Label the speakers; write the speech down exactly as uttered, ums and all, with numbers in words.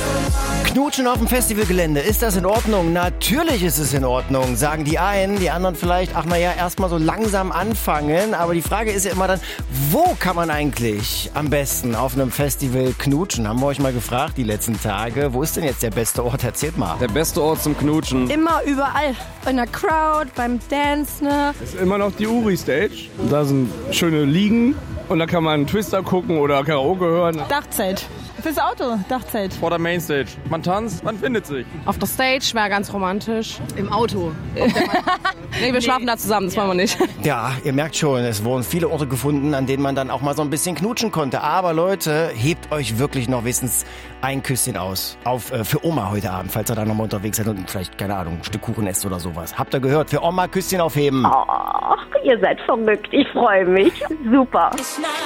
Speaker 1: Knutschen auf dem Festivalgelände, ist das in Ordnung? Natürlich ist es in Ordnung, sagen die einen, die anderen vielleicht, ach naja, erstmal so langsam anfangen. Aber die Frage ist ja immer dann, wo kann man eigentlich am besten auf einem Festival knutschen? Haben wir euch mal gefragt die letzten Tage. Wo ist denn jetzt der beste Ort? Erzählt mal.
Speaker 2: Der beste Ort zum Knutschen.
Speaker 3: Immer überall. In der Crowd, beim Dance, ne?
Speaker 4: Das ist immer noch die Uri-Stage. Da sind schöne Liegen und da kann man Twister gucken oder Karaoke hören.
Speaker 3: Dachzelt. Fürs Auto, Dachzelt.
Speaker 2: Vor der Mainstage. Man tanzt, man findet sich.
Speaker 5: Auf der Stage wäre ganz romantisch.
Speaker 6: Im Auto.
Speaker 5: Nee, wir schlafen da zusammen, das wollen wir nicht.
Speaker 1: Ja, ihr merkt schon, es wurden viele Orte gefunden, an denen man dann auch mal so ein bisschen knutschen konnte. Aber Leute, hebt euch wirklich noch wenigstens ein Küsschen aus. Auf äh, für Oma heute Abend, falls ihr da nochmal unterwegs seid und vielleicht, keine Ahnung, ein Stück Kuchen esst oder sowas. Habt ihr gehört? Für Oma Küsschen aufheben.
Speaker 7: Ach, ihr seid verrückt. Ich freue mich. Super.